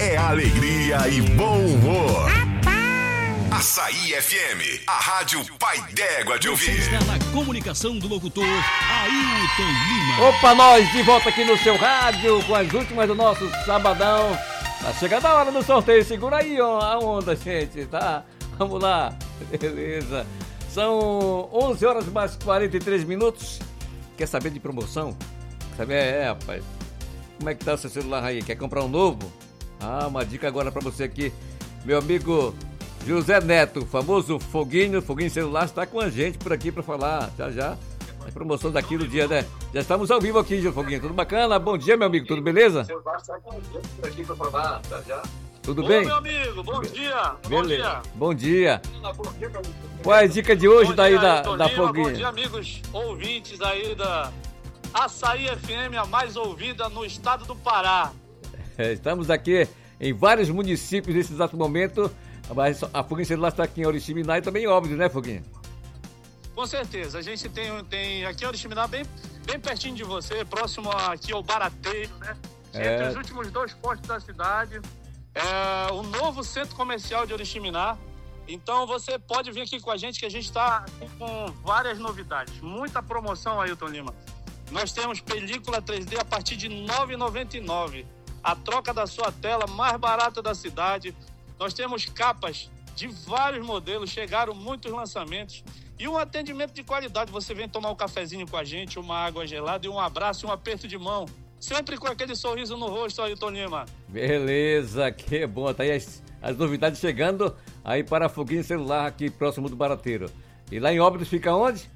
é alegria e bom humor. Açaí FM, a rádio pai d'égua de ouvir. Você está na comunicação do locutor Ailton Lima. Opa, nós de volta aqui no seu rádio com as últimas do nosso sabadão. Tá chegando a hora do sorteio, segura aí ó, a onda, gente, tá? Vamos lá, beleza. São 11 horas mais 43 minutos. Quer saber de promoção? Saber, rapaz, como é que tá o seu celular aí? Quer comprar um novo? Ah, uma dica agora pra você aqui, meu amigo José Neto, famoso Foguinho Celular, está com a gente por aqui para falar já a promoção daqui do dia, né? Já estamos ao vivo aqui, Foguinho, tudo bacana? Bom dia, meu amigo, tudo beleza? Tudo bem? Meu amigo, bom dia. Beleza. Bom dia. Qual é a dica de hoje daí da Foguinho? Bom dia, amigos ouvintes aí da Açaí FM, a mais ouvida no estado do Pará. Estamos aqui em vários municípios nesse exato momento. Mas a Foguinho Celular está aqui em Oriximiná e também em Óbidos, né, Foguinho? Com certeza. A gente tem aqui em Oriximiná bem pertinho de você, próximo aqui ao Barateiro, né? Entre os últimos 2 postos da cidade. O novo centro comercial de Oriximiná. Então você pode vir aqui com a gente, que a gente está com várias novidades. Muita promoção, Ailton Lima. Nós temos película 3D a partir de R$ 9,99. A troca da sua tela mais barata da cidade. Nós temos capas de vários modelos, chegaram muitos lançamentos e um atendimento de qualidade. Você vem tomar um cafezinho com a gente, uma água gelada e um abraço e um aperto de mão. Sempre com aquele sorriso no rosto, Ailton Lima. Beleza, que bom. Tá aí as novidades chegando aí para Foguinho Celular aqui próximo do Barateiro. E lá em Óbidos fica onde?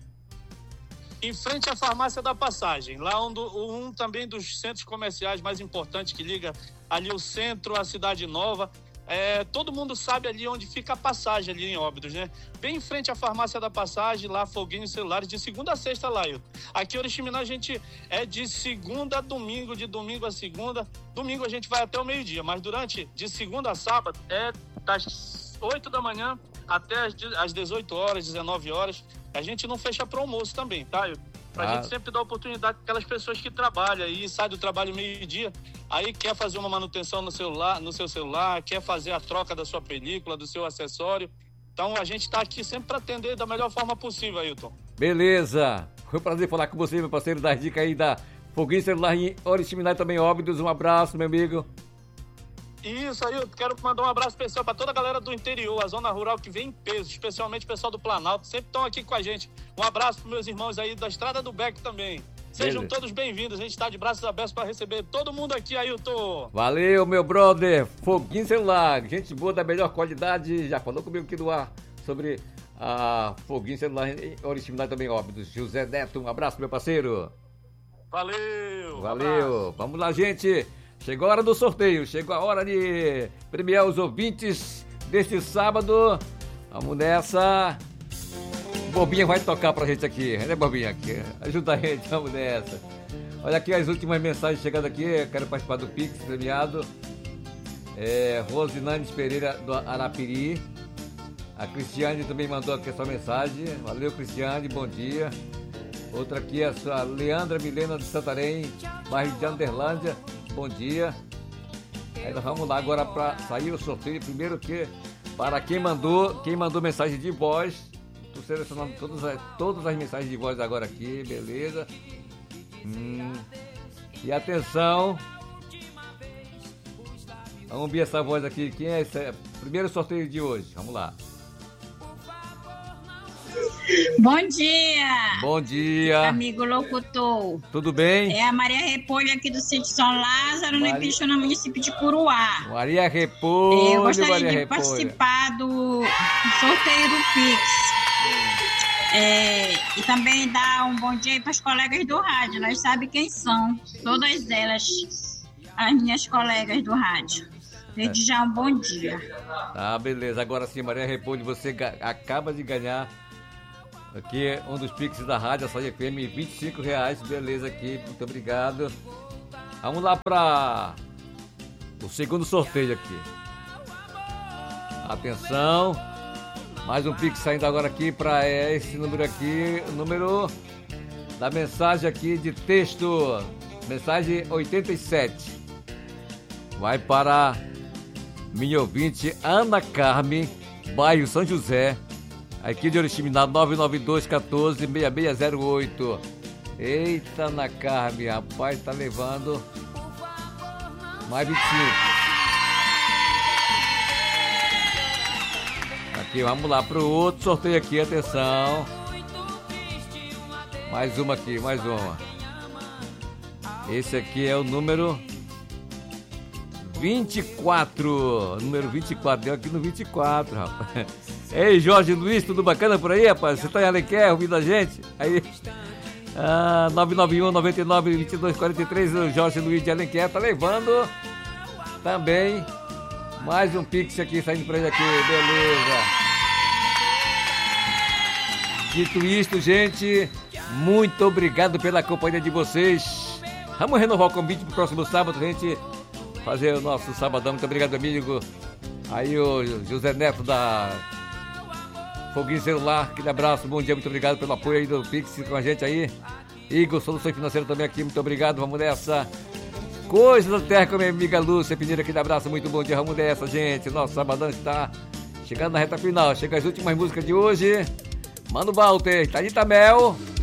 Em frente à Farmácia da Passagem. Lá um também dos centros comerciais mais importantes que liga ali o centro à Cidade Nova. Todo mundo sabe ali onde fica a Passagem, ali em Óbidos, né? Bem em frente à Farmácia da Passagem, lá Foguinho Celulares, de segunda a sexta lá, Ailton. Aqui em Oriximiná a gente é de segunda a domingo, de domingo a segunda. Domingo a gente vai até o meio-dia, mas de segunda a sábado é das 8 da manhã até as 18 horas, 19 horas. A gente não fecha para almoço também, tá, Ailton? Pra gente sempre dar oportunidade para aquelas pessoas que trabalham aí, sai do trabalho meio-dia, aí quer fazer uma manutenção no seu celular, quer fazer a troca da sua película, do seu acessório. Então a gente está aqui sempre para atender da melhor forma possível, Ailton. Beleza. Foi um prazer falar com você, meu parceiro, das dicas aí da Foguinho Celular em Oriximiná e também Óbidos. Um abraço, meu amigo. Isso aí, eu quero mandar um abraço especial para toda a galera do interior, a zona rural que vem em peso, especialmente o pessoal do Planalto, sempre estão aqui com a gente. Um abraço para meus irmãos aí da Estrada do Beck também. Sejam todos bem-vindos, a gente está de braços abertos para receber todo mundo aqui, Ailton. Valeu, meu brother, Foguinho Celular, gente boa da melhor qualidade, já falou comigo aqui do ar sobre a Foguinho Celular em Oriximiná e também Óbidos. José Neto, um abraço, meu parceiro. Valeu. Valeu, vamos lá, gente. Chegou a hora do sorteio, chegou a hora de premiar os ouvintes deste sábado. Vamos nessa. Bobinha vai tocar pra gente aqui, né, Bobinha? Aqui. Ajuda a gente, vamos nessa. Olha aqui as últimas mensagens chegando aqui. Eu quero participar do Pix premiado. Rosinanes Pereira do Arapiri. A Cristiane também mandou aqui a sua mensagem. Valeu, Cristiane, bom dia. Outra aqui é a sua Leandra Milena de Santarém, bairro de Anderlândia. Bom dia. Aí nós vamos lá agora para sair o sorteio. Primeiro que para quem mandou mensagem de voz, estou selecionando todas as mensagens de voz agora aqui, beleza? E atenção, vamos ouvir essa voz aqui. Quem é esse? Primeiro sorteio de hoje, vamos lá. Bom dia! Bom dia! Amigo locutor. Tudo bem? É a Maria Repolho aqui do sítio São Lázaro, no Ipixô, no município de Curuá. Maria Repolho, eu gostaria Maria de Repolho. participar do sorteio do Pix. E também dar um bom dia aí para as colegas do rádio. Nós sabemos quem são, todas elas, as minhas colegas do rádio. Desde já um bom dia. Ah, beleza. Agora sim, Maria Repolho, você acaba de ganhar aqui um dos Pix da rádio, Açaí FM, R$25, beleza aqui, muito obrigado. Vamos lá para o segundo sorteio aqui. Atenção, mais um Pix saindo agora aqui para esse número aqui, o número da mensagem aqui de texto, mensagem 87. Vai para minha ouvinte Ana Carmen, bairro São José, aqui de Oriximiná, 99214-6608. Eita, Ana Carmen, rapaz, tá levando mais 25. Aqui, vamos lá pro outro sorteio aqui, atenção. Mais uma aqui, mais uma. Esse aqui é o número 24. Número 24, deu aqui no 24, rapaz. Ei, Jorge Luiz, tudo bacana por aí, rapaz? Você tá em Alenquer ouvindo a gente? Aí, 991-99-2243, o Jorge Luiz de Alenquer tá levando também mais um Pix aqui, saindo pra ele aqui, beleza. Dito isto, gente, muito obrigado pela companhia de vocês. Vamos renovar o convite pro próximo sábado, gente, fazer o nosso sabadão. Muito obrigado, amigo. Aí o José Neto da Foguinho Celular, aquele abraço, bom dia, muito obrigado pelo apoio aí do Pix com a gente aí. Igor, Soluções Financeiras também aqui, muito obrigado, vamos nessa. Coisas da Terra com a minha amiga Lúcia Pinheiro, aquele abraço, muito bom dia, vamos nessa, gente. Nosso sabadão está chegando na reta final, chega as últimas músicas de hoje. Mano Walter, Thalita Mel.